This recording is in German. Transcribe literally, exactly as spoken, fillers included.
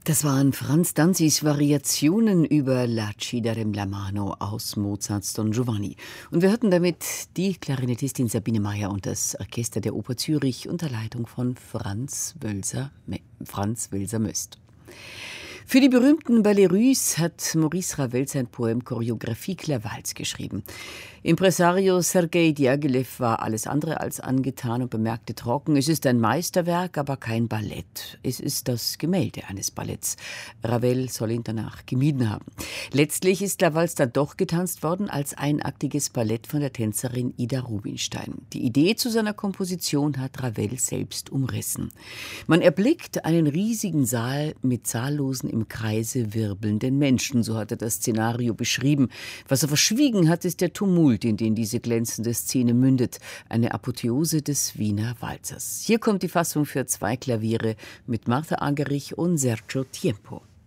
Das waren Franz Danzis Variationen über La Cida dem la Mano aus Mozarts Don Giovanni. Und wir hörten damit die Klarinettistin Sabine Meyer und das Orchester der Oper Zürich unter Leitung von Franz Wölser, Franz Welser-Möst. Für die berühmten Ballets Russes hat Maurice Ravel sein Poem Choreographie Clervalds geschrieben. Impresario Sergei Diaghilev war alles andere als angetan und bemerkte trocken: Es ist ein Meisterwerk, aber kein Ballett. Es ist das Gemälde eines Balletts. Ravel soll ihn danach gemieden haben. Letztlich ist Clervalds dann doch getanzt worden als einaktiges Ballett von der Tänzerin Ida Rubinstein. Die Idee zu seiner Komposition hat Ravel selbst umrissen. Man erblickt einen riesigen Saal mit zahllosen im Kreise wirbelnden Menschen, so hat er das Szenario beschrieben. Was er verschwiegen hat, ist der Tumult, in den diese glänzende Szene mündet. Eine Apotheose des Wiener Walzers. Hier kommt die Fassung für zwei Klaviere mit Martha Argerich und Sergio Tiempo.